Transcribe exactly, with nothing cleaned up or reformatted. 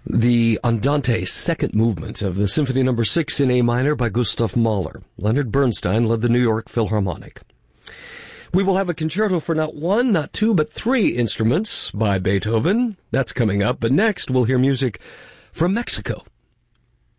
The Andante second movement of the Symphony Number six in A minor by Gustav Mahler. Leonard Bernstein led the New York Philharmonic. We will have a concerto for not one, not two, but three instruments by Beethoven. That's coming up. But next, we'll hear music from Mexico.